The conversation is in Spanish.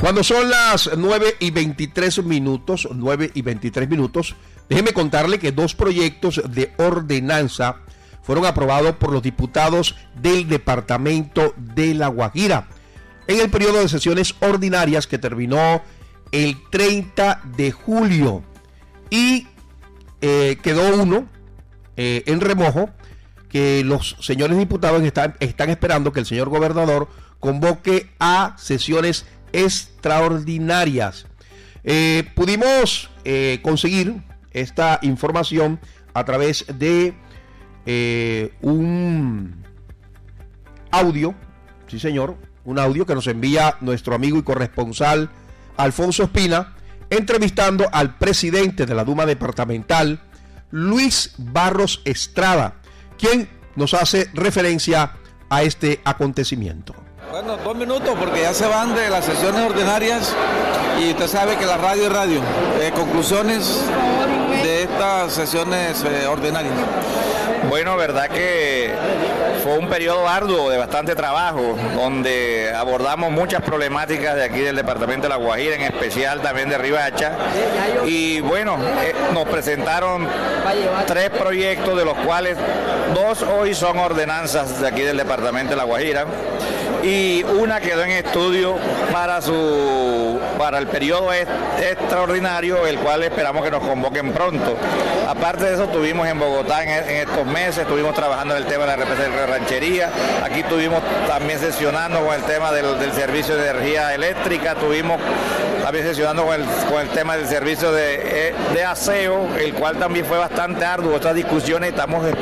Cuando son las 9:23 minutos, déjeme contarle que 2 proyectos de ordenanza fueron aprobados por los diputados del departamento de La Guajira en el periodo de sesiones ordinarias que terminó el 30 de julio y quedó uno en remojo que los señores diputados están esperando que el señor gobernador convoque a sesiones extraordinarias. Pudimos conseguir esta información a través de un audio, sí señor, un audio que nos envía nuestro amigo y corresponsal Alfonso Espina, entrevistando al presidente de la Duma departamental, Luis Barros Estrada, quien nos hace referencia a este acontecimiento. Bueno, 2 minutos porque ya se van de las sesiones ordinarias y usted sabe que la radio es radio. Conclusiones de estas sesiones ordinarias. Bueno, verdad que fue un periodo arduo de bastante trabajo, donde abordamos muchas problemáticas de aquí del departamento de La Guajira, en especial también de Riohacha. Y bueno, nos presentaron 3 proyectos, de los cuales 2 hoy son ordenanzas de aquí del departamento de La Guajira. Y una quedó en estudio para el periodo extraordinario, el cual esperamos que nos convoquen pronto. Aparte de eso, estuvimos en Bogotá en estos meses, estuvimos trabajando en el tema de la represa de ranchería, aquí estuvimos también sesionando con el tema del servicio de energía eléctrica, estuvimos también sesionando con el tema del servicio de aseo, el cual también fue bastante arduo. Estas discusiones estamos